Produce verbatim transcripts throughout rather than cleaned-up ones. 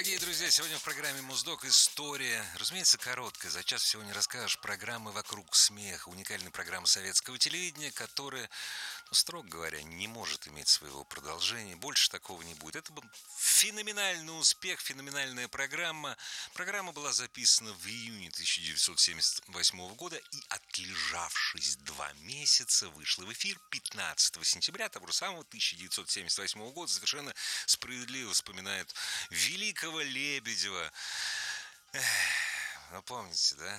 Дорогие друзья, сегодня в программе Муздок история, разумеется, короткая, за час всего не расскажешь, программы «Вокруг смеха», уникальная программа советского телевидения, которая, ну, строго говоря, не может иметь своего продолжения, больше такого не будет. Это был феноменальный успех, феноменальная программа. Программа была записана в июне тысяча девятьсот семьдесят восьмого года и, отлежавшись два месяца, вышла в эфир пятнадцатого сентября того же самого тысяча девятьсот семьдесят восьмого года. Совершенно справедливо вспоминают великого Лебедева. Эх, ну, помните, да?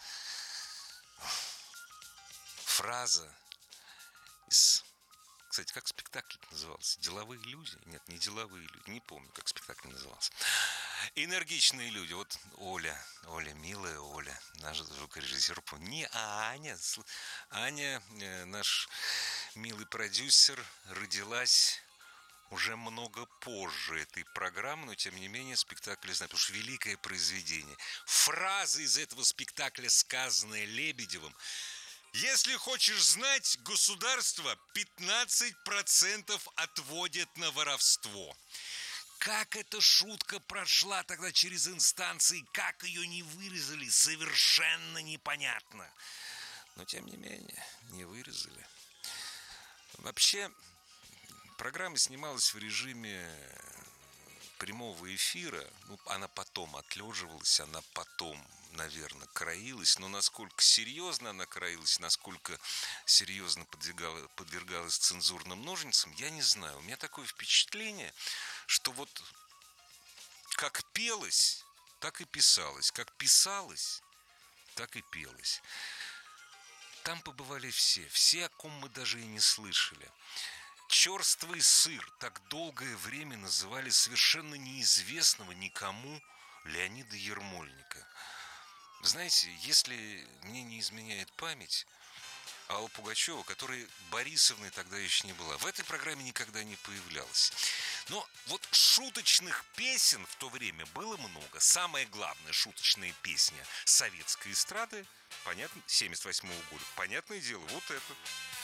Фраза из... Кстати, как спектакль назывался? «Деловые люди»? Нет, не «Деловые люди». Не помню, как спектакль назывался. «Энергичные люди». Вот Оля, Оля, милая Оля, наш звукорежиссер. Не Аня. Аня, наш милый продюсер, родилась уже много позже этой программы, но тем не менее спектакль знает, потому что великое произведение. Фраза из этого спектакля, сказанная Лебедевым: «Если хочешь знать, государство пятнадцать процентов отводит на воровство». Как эта шутка прошла тогда через инстанции, как ее не вырезали, совершенно непонятно. Но тем не менее, не вырезали. Вообще, программа снималась в режиме прямого эфира. Ну, она потом отлеживалась, она потом, наверное, краилась. Но насколько серьезно она краилась, насколько серьезно подвергалась, подвергалась цензурным ножницам, я не знаю. У меня такое впечатление, что вот как пелось, так и писалось. Как писалось, так и пелось. Там побывали все. Все, о ком мы даже и не слышали. «Черствый сыр» так долгое время называли совершенно неизвестного никому Леонида Ермольника. Знаете, если мне не изменяет память, Алла Пугачева, которой Борисовной тогда еще не была, в этой программе никогда не появлялась. Но вот шуточных песен в то время было много. Самая главная шуточная песня советской эстрады, понятно, семьдесят восьмого года, понятное дело, вот это.